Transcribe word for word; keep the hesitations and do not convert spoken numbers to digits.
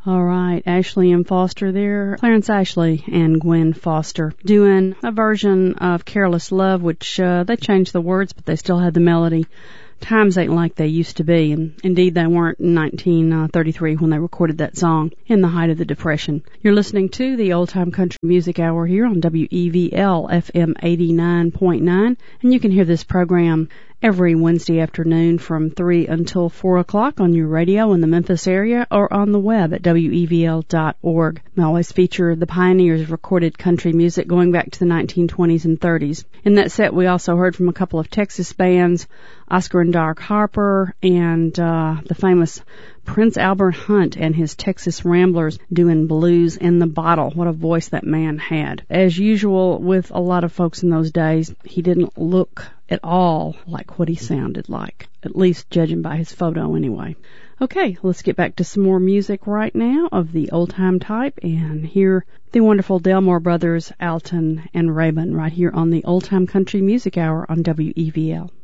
All right, Ashley and Foster there. Clarence Ashley and Gwen Foster doing a version of Careless Love, which uh, they changed the words, but they still had the melody. Times ain't like they used to be, and indeed they weren't in nineteen thirty-three when they recorded that song in the height of the Depression. You're listening to the Old Time Country Music Hour here on W E V L F M eighty-nine point nine, and you can hear this program every Wednesday afternoon from three until four o'clock on your radio in the Memphis area or on the web at W E V L dot org. We always feature the pioneers of recorded country music going back to the nineteen twenties and thirties. In that set, we also heard from a couple of Texas bands, Oscar and Doc Harper, and uh, the famous Prince Albert Hunt and his Texas Ramblers doing Blues in the Bottle. What a voice that man had. As usual with a lot of folks in those days, he didn't look at all like what he sounded like, at least judging by his photo anyway. Okay, let's get back to some more music right now of the old-time type and hear the wonderful Delmore Brothers, Alton and Rabin, right here on the Old Time Country Music Hour on W E V L.